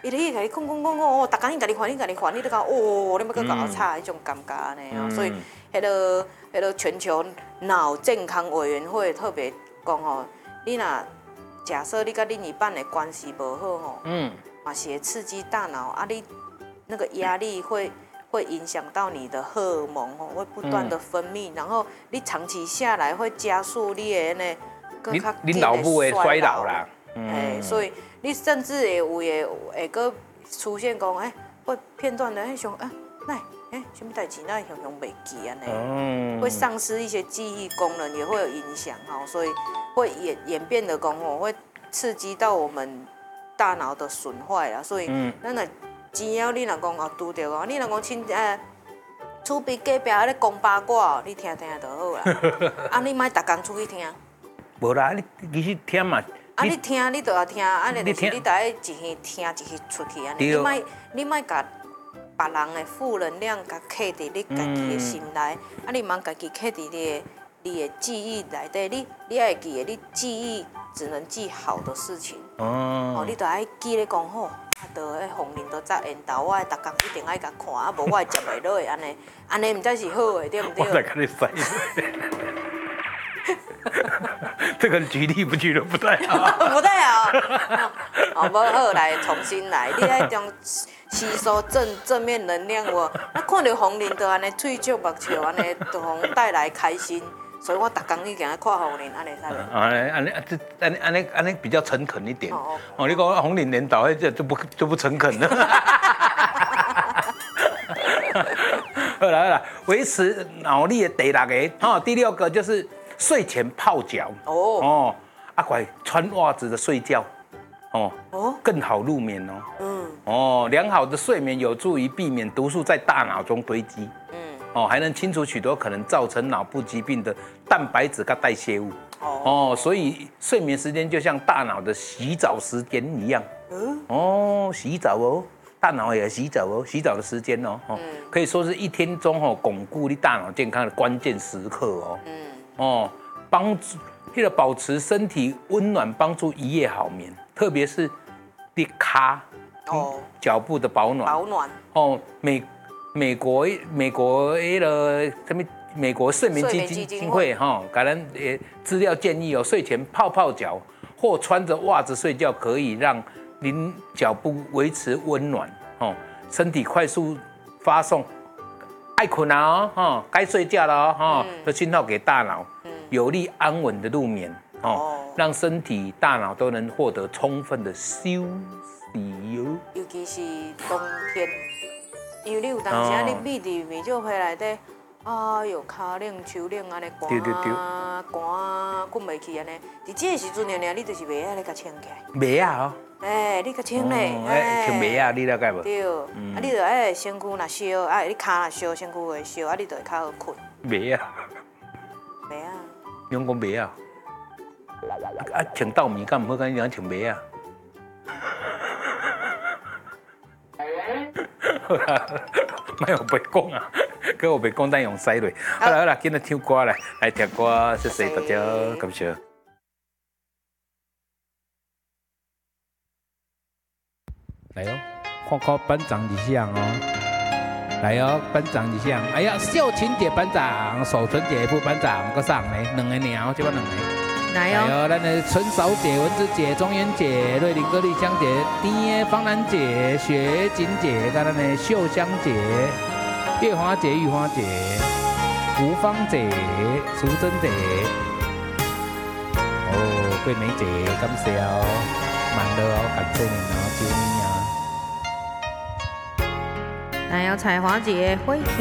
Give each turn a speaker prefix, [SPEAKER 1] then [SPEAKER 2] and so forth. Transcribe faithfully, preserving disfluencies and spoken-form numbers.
[SPEAKER 1] 伊咧甲你讲讲讲讲，哦，逐工伊甲你烦，你甲你烦，你都讲哦，你要搁搞差，迄种感觉安尼哦。所以，迄个迄个全球脑健康委员会特别讲吼，你若假设你甲另一半的关系无好吼，嗯，嘛是会刺激大脑啊，你那个压力会。会影响到你的荷尔蒙哦，会不断的分泌，嗯、然后你长期下来会加速你的那更较
[SPEAKER 2] 你脑部会衰老啦，
[SPEAKER 1] 哎、嗯，所以你甚至会有会会个出现讲，哎、欸，会片段的哎想啊，那哎什么代志那想想袂记安尼，嗯、会丧失一些记忆功能，也会有影响哈，所以会演演变的讲哦，会刺激到我们大脑的损坏啦，所以咱若。只要你若讲哦拄着哦，你若讲亲呃，厝边隔壁咧讲八卦，你听听就好啦。啊，你莫逐工出去听。
[SPEAKER 2] 无啦，你其实听嘛。
[SPEAKER 1] 啊，你听你就要听，啊，你就是你得一耳听一耳出去安尼。你莫你莫甲别人的负能量甲刻伫你家己的心内，啊，你莫家己刻伫你的你的记忆内底，你你爱记的，你记忆只能记好的事情。哦。哦，你就爱记咧讲吼。啊，就迄红林都摘烟头，我逐工一定爱甲看，啊，无我会接袂落去安尼，安尼毋才是好的，对不对？
[SPEAKER 2] 我在跟你反映。这个举例不举得不太好。
[SPEAKER 1] 不太好。哦，无好来重新来，你爱将吸收正正面能量我，啊，看到红林就安尼喙笑目笑安尼，就互带来开心。所以我逐工已经爱看红林，安尼才能。
[SPEAKER 2] 啊，安尼啊，这安尼安尼安尼比较诚恳一点。哦，哦你讲红林连导，这就不就不诚恳了。好了好了，维持脑力的第六个，哈，第六个就是睡前泡脚。哦哦，啊，快穿袜子的睡觉，哦哦，更好入眠哦。嗯。哦，良好的睡眠有助于避免毒素在大脑中堆积。嗯。哦，还能清除许多可能造成脑部疾病的蛋白质跟代谢物。哦，哦，所以睡眠时间就像大脑的洗澡时间一样。嗯，哦，洗澡哦，大脑也洗澡哦，洗澡的时间哦，哦，嗯、可以说是一天中哦巩固你大脑健康的关键时刻哦。嗯，哦，帮助为了保持身体温暖，帮助一夜好眠，特别是你脚哦脚部的保暖。
[SPEAKER 1] 保暖
[SPEAKER 2] 哦，美。美国美国那个什么美国睡眠基金会哈，给人呃资料建议哦，睡前泡泡脚或穿着袜子睡觉，可以让您脚部维持温暖哦，身体快速发送爱困啊哦，哈，该睡觉了哦，哈的信号给大脑，有利安稳的入眠哦，让身体大脑都能获得充分的休息哦，
[SPEAKER 1] 尤其是冬天。因为你有当时你秘伫眠酒回来底，哎呦，脚冷、手冷安尼寒寒困袂去安尼。伫这个时阵呢，你就是袂晓咧甲穿起来。
[SPEAKER 2] 袂啊哦。
[SPEAKER 1] 哎，你甲穿咧，
[SPEAKER 2] 哎，穿袂啊，你了解无？
[SPEAKER 1] 对，啊，你就哎身躯若烧，啊，你骹若烧，身躯会烧，啊，你就会较好困。
[SPEAKER 2] 袂啊。
[SPEAKER 1] 袂啊。
[SPEAKER 2] 你讲袂啊？啊，穿稻米敢唔好，敢讲穿袂啊？好啦，莫有白讲啊，佮有白讲，咱用使落。好啦好啦，今日唱歌来，来听歌，谢谢大家，感谢。来哦，看看颁奖日项哦。来哦，颁奖日项，哎呀，秀琴姐颁奖，守春姐不颁奖，搁上呢，两个鸟，这把两个。
[SPEAKER 1] 来哦，
[SPEAKER 2] 咱的春嫂姐、蚊子姐、中元姐、瑞林歌丽香姐、丁方兰姐、雪景姐，跟咱的秀香姐、月花姐、玉花姐、吴芳姐、淑珍姐，哦，桂梅姐，感谢哦，慢乐哦，感谢你哦，祝你啊。
[SPEAKER 1] 来哦，彩华姐，欢迎。